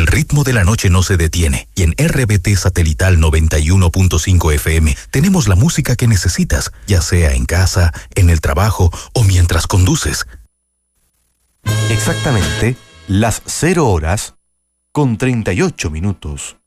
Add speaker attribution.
Speaker 1: El ritmo de la noche no se detiene y en RBT Satelital 91.5 FM tenemos la música que necesitas, ya sea en casa, en el trabajo o mientras conduces.
Speaker 2: Exactamente las 0 horas con 38 minutos.